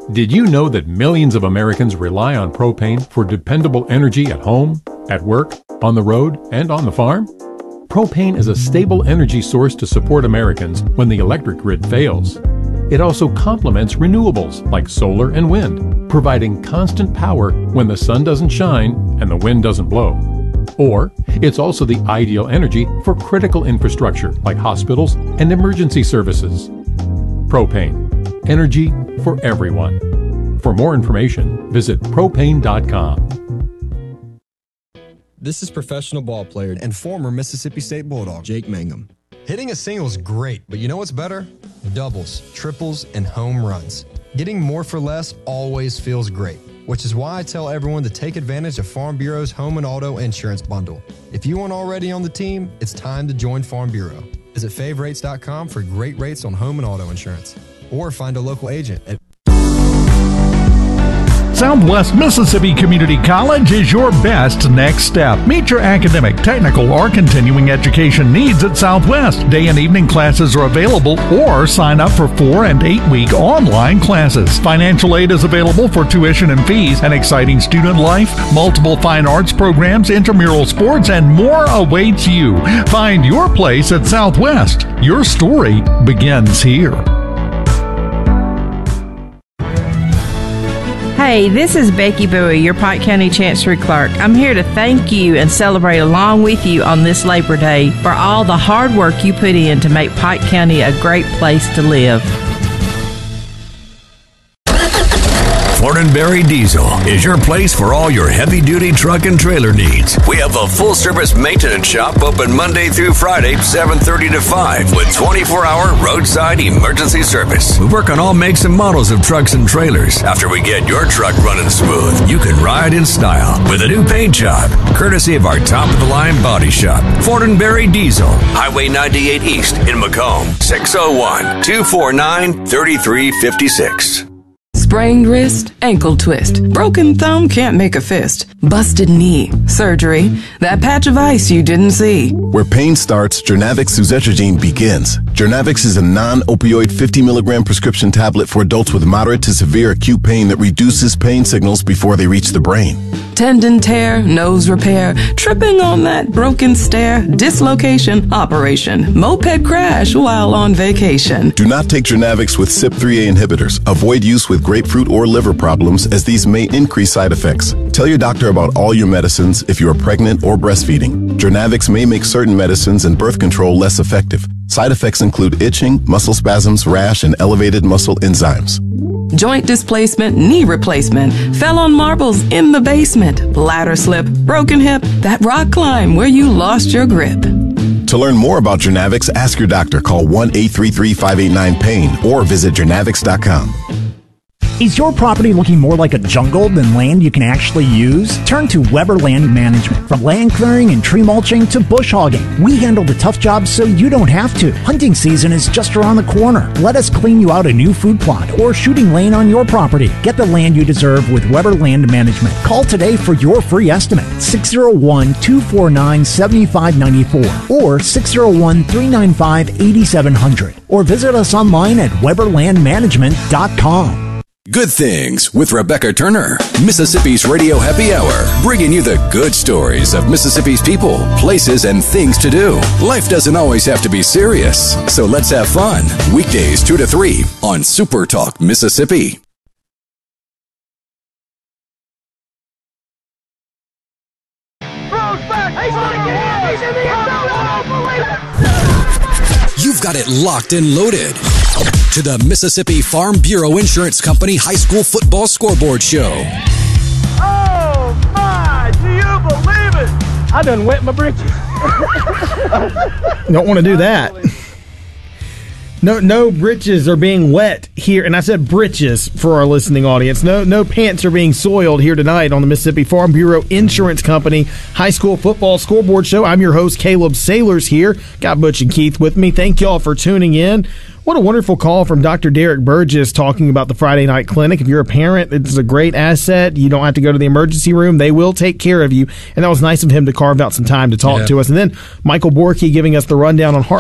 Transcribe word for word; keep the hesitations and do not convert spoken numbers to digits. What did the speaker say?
Did you know that millions of Americans rely on propane for dependable energy at home, at work, on the road, and on the farm? Propane is a stable energy source to support Americans when the electric grid fails. It also complements renewables like solar and wind, providing constant power when the sun doesn't shine and the wind doesn't blow. Or, it's also the ideal energy for critical infrastructure like hospitals and emergency services. Propane. Energy for everyone. For more information, visit propane dot com. This is professional ball player and former Mississippi State Bulldog, Jake Mangum. Hitting a single is great, but you know what's better? Doubles, triples, and home runs. Getting more for less always feels great, which is why I tell everyone to take advantage of Farm Bureau's home and auto insurance bundle. If you aren't already on the team, it's time to join Farm Bureau. Visit fave rates dot com for great rates on home and auto insurance, or find a local agent at Southwest Mississippi Community College is your best next step. Meet your academic, technical, or continuing education needs at Southwest. Day and evening classes are available, or sign up for four and eight week online classes. Financial aid is available for tuition and fees, an exciting student life, multiple fine arts programs, intramural sports, and more awaits you. Find your place at Southwest. Your story begins here. Hey, this is Becky Bowie, your Pike County Chancery Clerk. I'm here to thank you and celebrate along with you on this Labor Day for all the hard work you put in to make Pike County a great place to live. Fortenberry Diesel is your place for all your heavy-duty truck and trailer needs. We have a full-service maintenance shop open Monday through Friday, seven thirty to five, with twenty-four hour roadside emergency service. We work on all makes and models of trucks and trailers. After we get your truck running smooth, you can ride in style with a new paint job, courtesy of our top-of-the-line body shop. Fortenberry Diesel, Highway ninety-eight East in Macomb, six oh one, two four nine, three three five six. Sprained wrist, ankle twist, broken thumb can't make a fist, busted knee, surgery, that patch of ice you didn't see. Where pain starts, Jernavix suzetrigine begins. Jernavix is a non-opioid fifty milligram prescription tablet for adults with moderate to severe acute pain that reduces pain signals before they reach the brain. Tendon tear, nose repair, tripping on that broken stair, dislocation, operation, moped crash while on vacation. Do not take Jernavix with C Y P three A inhibitors. Avoid use with grapefruit or liver problems, as these may increase side effects. Tell your doctor about all your medicines if you are pregnant or breastfeeding. Jernavix may make certain medicines and birth control less effective. Side effects include itching, muscle spasms, rash, and elevated muscle enzymes. Joint displacement, knee replacement, fell on marbles in the basement, bladder slip, broken hip, that rock climb where you lost your grip. To learn more about Jernavix, ask your doctor. Call one eight three three, five eight nine, pain or visit jernavix dot com. Is your property looking more like a jungle than land you can actually use? Turn to Weber Land Management. From land clearing and tree mulching to bush hogging, we handle the tough jobs so you don't have to. Hunting season is just around the corner. Let us clean you out a new food plot or shooting lane on your property. Get the land you deserve with Weber Land Management. Call today for your free estimate. six oh one, two four nine, seven five nine four or six oh one, three nine five, eight seven zero zero or visit us online at weber land management dot com. Good Things with Rebecca Turner, Mississippi's Radio Happy Hour, bringing you the good stories of Mississippi's people, places, and things to do. Life doesn't always have to be serious, so let's have fun. Weekdays two to three on Super Talk Mississippi. You've got it locked and loaded to the Mississippi Farm Bureau Insurance Company High School Football Scoreboard Show. Oh, my! Do you believe it? I done wet my britches. Don't want to do that. No, no britches are being wet here, and I said britches for our listening audience. No, no pants are being soiled here tonight on the Mississippi Farm Bureau Insurance Company High School Football Scoreboard Show. I'm your host, Caleb Sailors here. Got Butch and Keith with me. Thank y'all for tuning in. What a wonderful call from Doctor Derek Burgess talking about the Friday night clinic. If you're a parent, it's a great asset. You don't have to go to the emergency room. They will take care of you. And that was nice of him to carve out some time to talk yeah. to us. And then Michael Borkey giving us the rundown on heart